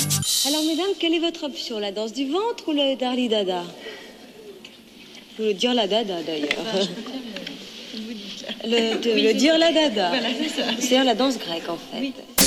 Alors, mesdames, quelle est votre option? La danse du ventre ou le Darli Dada? Ou le Dire la Dada, d'ailleurs. Le Dire la Dada. Voilà, c'est ça. C'est la danse grecque, en fait. Oui.